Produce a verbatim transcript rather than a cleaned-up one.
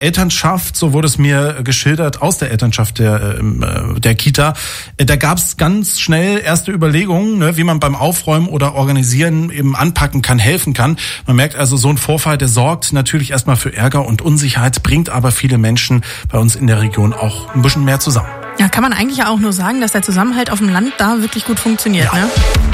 Elternschaft, so wurde es mir geschildert, aus der Elternschaft der, äh, der Kita. Da gab es ganz schnell erste Überlegungen, ne, wie man beim Aufräumen oder Organisieren eben anpacken kann, helfen kann. Man merkt also, so ein Vorfall, der sorgt natürlich erstmal für Ärger und Unsicherheit, bringt aber viele Menschen bei uns in der Region auch ein bisschen mehr zusammen. Ja, kann man eigentlich auch nur sagen, dass der Zusammenhalt auf dem Land da wirklich gut funktioniert, ja. ne?